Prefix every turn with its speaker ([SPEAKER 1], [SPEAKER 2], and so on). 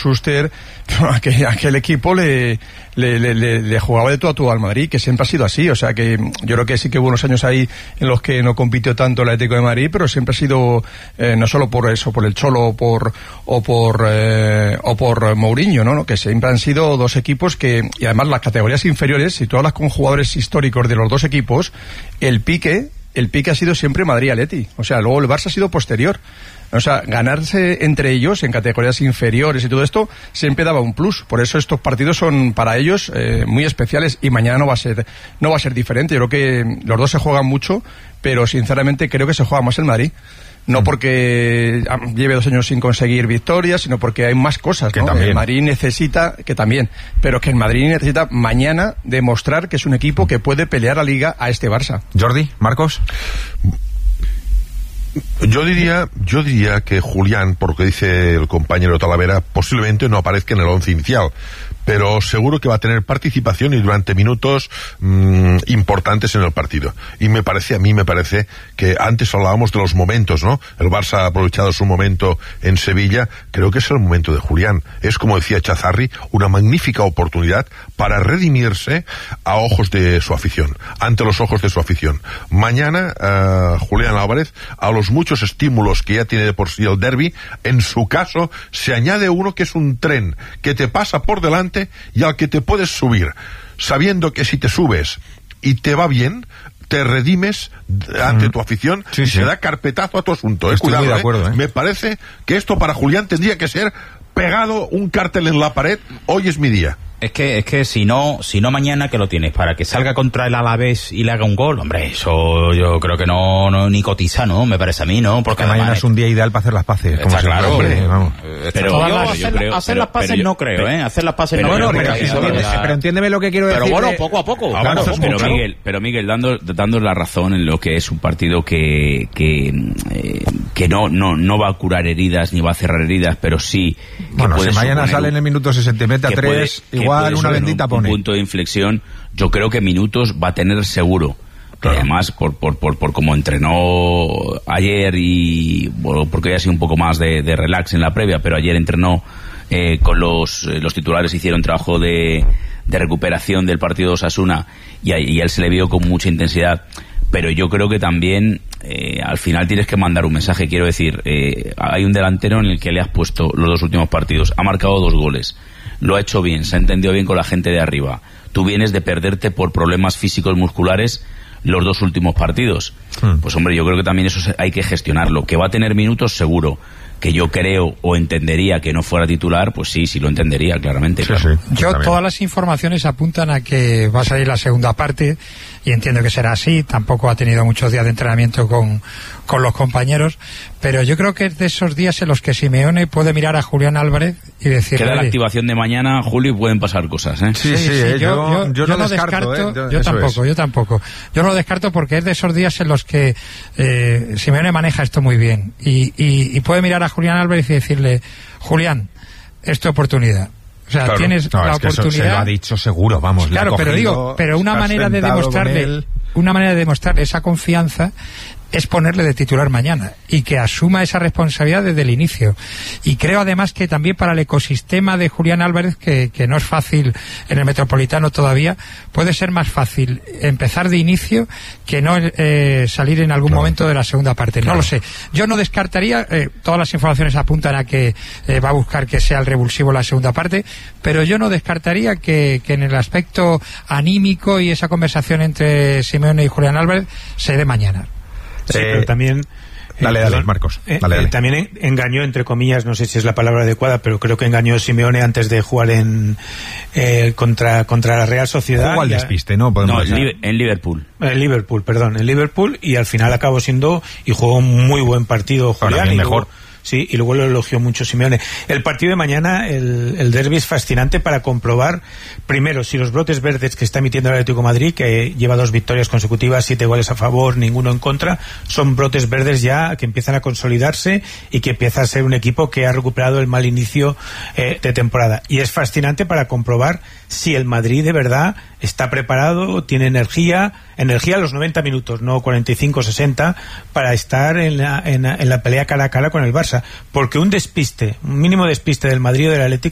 [SPEAKER 1] Schuster, aquel equipo le jugaba de todo a todo al Madrid, que siempre ha sido así. O sea que yo creo que sí que hubo unos años ahí en los que no compitió tanto el Atlético de Madrid, pero siempre ha sido no solo por eso, por el Cholo o por Mourinho, ¿no? Que siempre han sido dos equipos que, y además las categorías inferiores, si tú hablas con jugadores históricos de los dos equipos, el pique ha sido siempre Madrid-Atleti. O sea, luego el Barça ha sido posterior. O sea, ganarse entre ellos en categorías inferiores y todo esto siempre daba un plus. Por eso estos partidos son para ellos muy especiales, y mañana no va a ser diferente. Yo creo que los dos se juegan mucho, pero sinceramente creo que se juega más el Madrid. No porque lleve 2 años sin conseguir victorias, sino porque hay más cosas, ¿no? El Madrid necesita, que también, pero que el Madrid necesita mañana demostrar que es un equipo que puede pelear la Liga a este Barça.
[SPEAKER 2] Jordi, Marcos.
[SPEAKER 3] Yo diría que Julián, por lo que dice el compañero Talavera, posiblemente no aparezca en el 11 inicial, pero seguro que va a tener participación y durante minutos importantes en el partido. Y a mí me parece que antes hablábamos de los momentos, ¿no? El Barça ha aprovechado su momento en Sevilla, creo que es el momento de Julián. Es, como decía Chazarri, una magnífica oportunidad para redimirse a ojos de su afición, ante los ojos de su afición. Mañana, Julián Álvarez, a los muchos estímulos que ya tiene de por sí el derbi, en su caso se añade uno que es un tren que te pasa por delante y al que te puedes subir, sabiendo que si te subes y te va bien, te redimes ante tu afición y se da carpetazo a tu asunto. Cuidado,
[SPEAKER 2] muy de acuerdo,
[SPEAKER 3] Me parece que esto para Julián tendría que ser pegado un cartel en la pared: hoy es mi día.
[SPEAKER 4] Es que si no mañana, que lo tienes para que salga contra el Alavés y le haga un gol, hombre, eso yo creo que no ni cotiza, ¿no? Me parece a mí, ¿no? Porque
[SPEAKER 2] mañana es un día ideal para hacer las paces.
[SPEAKER 4] Está claro, hombre.
[SPEAKER 2] Vamos.
[SPEAKER 4] Pero yo creo, hacer las paces no creo, ¿eh? Hacer las paces no creo.
[SPEAKER 2] Pero entiéndeme lo que quiero decir.
[SPEAKER 4] Pero bueno, poco a poco.
[SPEAKER 2] Claro,
[SPEAKER 5] pero Miguel, dando la razón en lo que es un partido que no va a curar heridas ni va a cerrar heridas, pero sí que
[SPEAKER 2] bueno,
[SPEAKER 5] puede
[SPEAKER 2] si mañana sale en el minuto 60 y mete a 3, igual una bendita pone.
[SPEAKER 5] Un punto de inflexión, yo creo que minutos va a tener seguro. Claro. Además, por cómo entrenó ayer, y bueno, porque ya ha sido un poco más de relax en la previa, pero ayer entrenó con los titulares, hicieron trabajo de recuperación del partido de Osasuna, y a él se le vio con mucha intensidad. Pero yo creo que también al final tienes que mandar un mensaje. Quiero decir, hay un delantero en el que le has puesto los 2 últimos partidos, ha marcado 2 goles, lo ha hecho bien, se ha entendido bien con la gente de arriba. Tú vienes de perderte por problemas físicos musculares los 2 últimos partidos. Pues hombre, yo creo que también eso hay que gestionarlo. Que va a tener minutos, seguro. Que yo creo o entendería que no fuera titular, pues sí lo entendería, claramente.
[SPEAKER 6] Sí,
[SPEAKER 5] claro.
[SPEAKER 6] Yo, todas las informaciones apuntan a que va a salir la segunda parte, y entiendo que será así. Tampoco ha tenido muchos días de entrenamiento con los compañeros, pero yo creo que es de esos días en los que Simeone puede mirar a Julián Álvarez y decir:
[SPEAKER 5] queda la activación de mañana, Julio, y pueden pasar cosas, ¿eh?
[SPEAKER 6] Sí, yo no lo descarto. Yo tampoco. Yo no lo descarto, porque es de esos días en los que Simeone maneja esto muy bien y puede mirar a Julián Álvarez y decirle: Julián, es tu oportunidad. O sea, claro, tienes la oportunidad.
[SPEAKER 2] Eso se lo ha dicho seguro, vamos.
[SPEAKER 6] Claro, pero una manera de demostrarle esa confianza es ponerle de titular mañana, y que asuma esa responsabilidad desde el inicio. Y creo además que también para el ecosistema de Julián Álvarez, que no es fácil en el Metropolitano todavía, puede ser más fácil empezar de inicio que no salir en algún momento de la segunda parte. No lo sé. Yo no descartaría, todas las informaciones apuntan a que va a buscar que sea el revulsivo la segunda parte, pero yo no descartaría que en el aspecto anímico y esa conversación entre Simeone y Julián Álvarez se dé mañana.
[SPEAKER 7] Sí, pero también...
[SPEAKER 2] Dale, Marcos. Dale.
[SPEAKER 7] También engañó, entre comillas, no sé si es la palabra adecuada, pero creo que engañó Simeone antes de jugar contra la Real Sociedad.
[SPEAKER 2] Jugó al despiste, ¿no?
[SPEAKER 5] En Liverpool.
[SPEAKER 7] En Liverpool, y al final acabó siendo, y jugó un muy buen partido Julián.
[SPEAKER 2] Mejor.
[SPEAKER 7] Sí, y luego lo elogió mucho Simeone. El partido de mañana, el derbi, es fascinante para comprobar, primero, si los brotes verdes que está emitiendo el Atlético de Madrid, que lleva 2 victorias consecutivas, 7 goles a favor, ninguno en contra, son brotes verdes ya que empiezan a consolidarse y que empieza a ser un equipo que ha recuperado el mal inicio de temporada. Y es fascinante para comprobar si el Madrid de verdad está preparado, tiene energía a los 90 minutos, no 45 60, para estar en la pelea cara a cara con el Barça. Porque un mínimo despiste del Madrid o del Atlético